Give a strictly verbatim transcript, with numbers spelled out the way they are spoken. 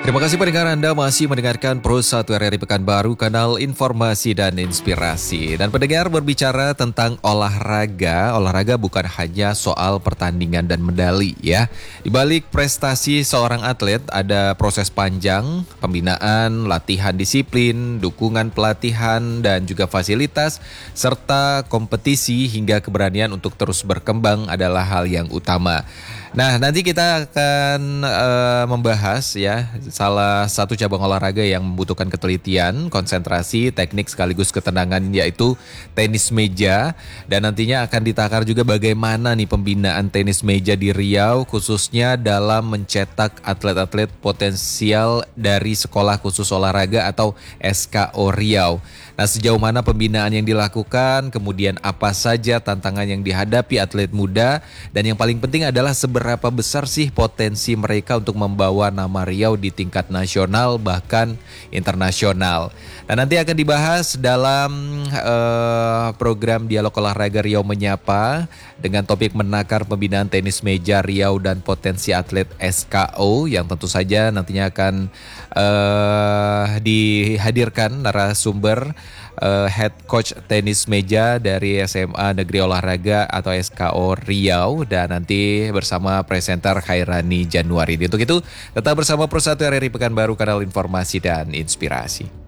Terima kasih pendengar Anda masih mendengarkan Pro satu R R I Pekanbaru, kanal informasi dan inspirasi. Dan pendengar, berbicara tentang olahraga, olahraga bukan hanya soal pertandingan dan medali ya. Di balik prestasi seorang atlet ada proses panjang, pembinaan, latihan disiplin, dukungan pelatihan dan juga fasilitas, serta kompetisi hingga keberanian untuk terus berkembang adalah hal yang utama. Nah, nanti kita akan uh, membahas ya salah satu cabang olahraga yang membutuhkan ketelitian, konsentrasi, teknik sekaligus ketenangan, yaitu tenis meja. Dan nantinya akan ditakar juga bagaimana nih pembinaan tenis meja di Riau, khususnya dalam mencetak atlet-atlet potensial dari Sekolah Khusus Olahraga atau S K O Riau. Nah, sejauh mana pembinaan yang dilakukan, kemudian apa saja tantangan yang dihadapi atlet muda, dan yang paling penting adalah seberapa besar sih potensi mereka untuk membawa nama Riau di tingkat nasional bahkan internasional. Dan nanti akan dibahas dalam uh, program Dialog Olahraga Riau Menyapa dengan topik menakar pembinaan tenis meja Riau dan potensi atlet S K O, yang tentu saja nantinya akan uh, dihadirkan narasumber uh, head coach tenis meja dari S M A Negeri Olahraga atau S K O Riau, dan nanti bersama presenter Khairani Januari. Untuk itu tetap bersama Pro satu R R I Pekanbaru, kanal informasi dan inspirasi.